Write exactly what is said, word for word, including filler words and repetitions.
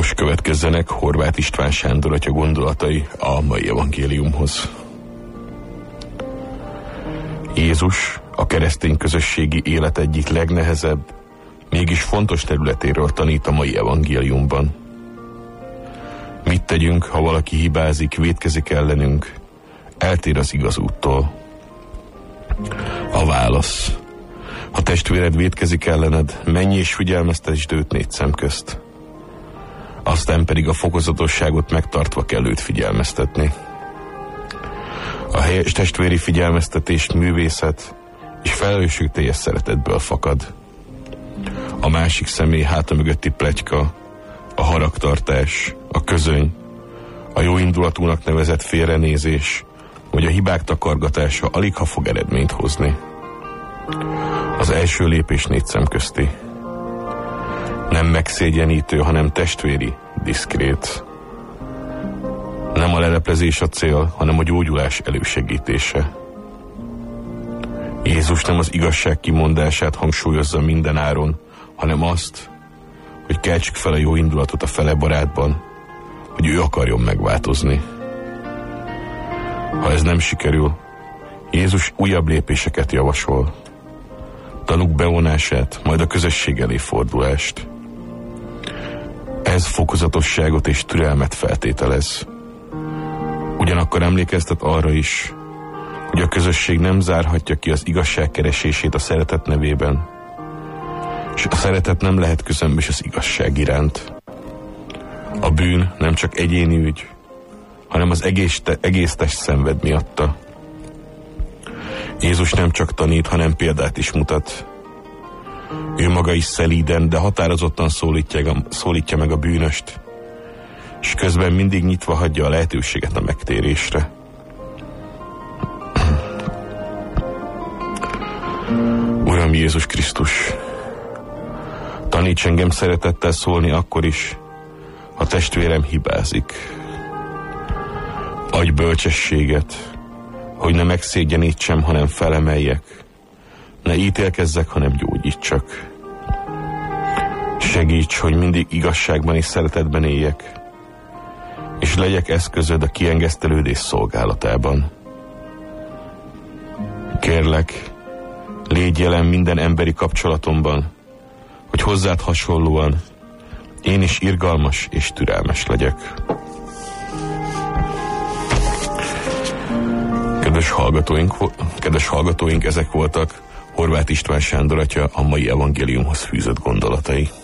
Most következzenek Horváth István Sándor atya gondolatai a mai evangéliumhoz. Jézus a keresztény közösségi élet egyik legnehezebb, mégis fontos területéről tanít a mai evangéliumban. Mit tegyünk, ha valaki hibázik, vétkezik ellenünk, eltér az igaz úttól? A válasz: ha testvéred vétkezik ellened, menj és figyelmeztesd őt négy szem közt. Aztán pedig a fokozatosságot megtartva kell őt figyelmeztetni. A helyes testvéri figyelmeztetés művészet és felelősségteljes szeretetből fakad. A másik személy háta mögötti pletyka, a haragtartás, a közöny, a jóindulatúnak nevezett félrenézés, vagy a hibák takargatása aligha fog eredményt hozni. Az első lépés négy szem közti. Nem megszégyenítő, hanem testvéri, diszkrét. Nem a leleplezés a cél, hanem a gyógyulás elősegítése. Jézus nem az igazság kimondását hangsúlyozza minden áron, hanem azt, hogy keltsük fel a jó indulatot a fele barátban, hogy ő akarjon megváltozni. Ha ez nem sikerül, Jézus újabb lépéseket javasol. Tanúk bevonását, majd a közösség elé fordulást. Ez fokozatosságot és türelmet feltételez. Ugyanakkor emlékeztet arra is, hogy a közösség nem zárhatja ki az igazság keresését a szeretet nevében, és a szeretet nem lehet közömbös az igazság iránt. A bűn nem csak egyéni ügy, hanem az egész, te, egész test szenved miatta. Jézus nem csak tanít, hanem példát is mutat. Ő maga is szelíden, de határozottan szólítja, szólítja meg a bűnöst, és közben mindig nyitva hagyja a lehetőséget a megtérésre. Uram Jézus Krisztus, taníts engem szeretettel szólni akkor is, ha testvérem hibázik. Adj bölcsességet, hogy ne megszégyenítsem, hanem felemeljek. Ne ítélkezzek, hanem gyógyítsak. Segíts, hogy mindig igazságban és szeretetben éljek, és legyek eszközöd a kiengesztelődés szolgálatában. Kérlek, légy jelen minden emberi kapcsolatomban, hogy hozzád hasonlóan én is irgalmas és türelmes legyek. Kedves hallgatóink, kedves hallgatóink, ezek voltak Horváth István Sándor atya a mai evangéliumhoz fűzött gondolatai.